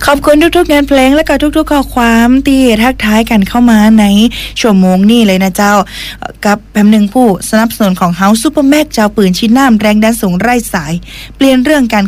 ขอบคุณทุกๆงานเพลงและก็ทุกๆข้อความที่ทักทายกันเข้ามาในชั่วโมงนี้เลยนะเจ้ากับแป๊บหนึ่งผู้สนับสนุนของเฮาซูเปอร์แม็กเจ้าปืนชิ้นน้ำแรงดันสูงไร้สายเปลี่ยนเรื่องการ